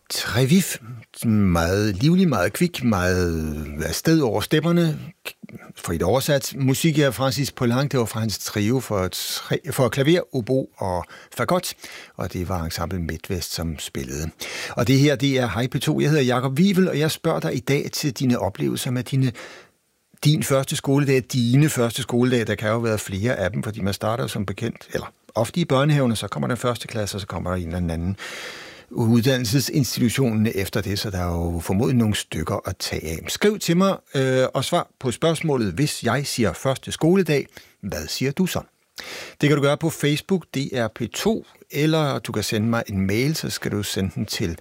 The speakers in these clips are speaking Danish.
Très vif, meget livlig, meget kvik, meget afsted over stepperne. Frit oversat. Musik af Francis Poulenc, det var fra hans trio for klaver, obo og fagot, og det var Ensemble Midtvest, som spillede. Og det her, det er Hej P2. Jeg hedder Jakob Wivel, og jeg spørger dig i dag til dine oplevelser med din første skoledag, dine første skoledag. Der kan jo være flere af dem, fordi man starter som bekendt, eller ofte i børnehaven, og så kommer den første klasse, og så kommer der en eller anden uddannelsesinstitutionen efter det, så der er jo formodentlig nogle stykker at tage af. Skriv til mig og svar på spørgsmålet, hvis jeg siger første skoledag, hvad siger du så? Det kan du gøre på Facebook, DR P2, eller du kan sende mig en mail, så skal du sende den til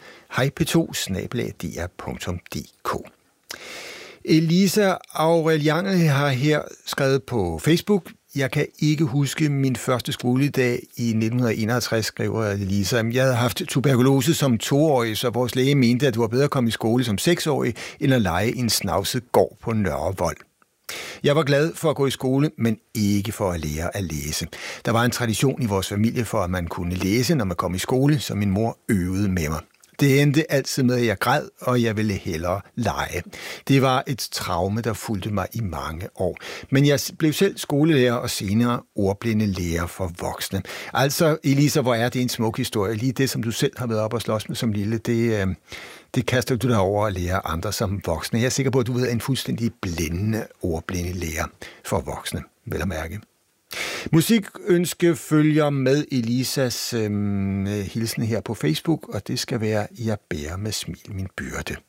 hejp2@dr.dk. Elisa Aureliane har her skrevet på Facebook: Jeg kan ikke huske min første skoledag i 1951, skriver Elisa. Jeg havde haft tuberkulose som 2-årig, så vores læge mente, at det var bedre at komme i skole som 6-årig, end at lege i en snavset gård på Nørrevold. Jeg var glad for at gå i skole, men ikke for at lære at læse. Der var en tradition i vores familie for, at man kunne læse, når man kom i skole, så min mor øvede med mig. Det endte altid med, at jeg græd, og jeg ville hellere lege. Det var et traume, der fulgte mig i mange år. Men jeg blev selv skolelærer og senere ordblinde lærer for voksne. Altså, Elisa, hvor er det en smuk historie. Lige det, som du selv har været op og slås med som lille, det kaster du dig over at lære andre som voksne. Jeg er sikker på, at du ved en fuldstændig blændende ordblinde lærer for voksne, vel at mærke. Musikønske følger med Elisas hilsen her på Facebook, og det skal være: Jeg bærer med smil min byrde.